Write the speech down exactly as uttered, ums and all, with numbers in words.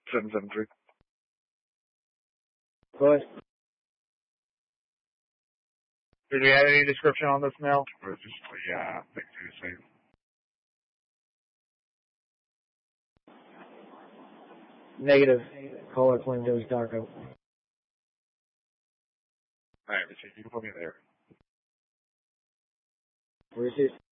seven seven three. Go ahead. Did we have any description on this mail? Or just, yeah, things you say. Negative. Caller claimed it was dark out. Alright, you can put me there. Received.